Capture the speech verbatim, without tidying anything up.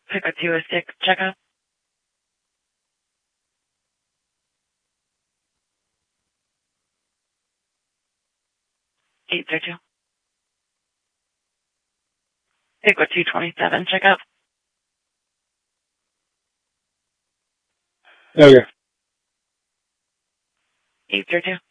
Pick a two oh six, checkup. eight thirty-two. Pick a two twenty-seven, checkup. Okay. eight thirty-two.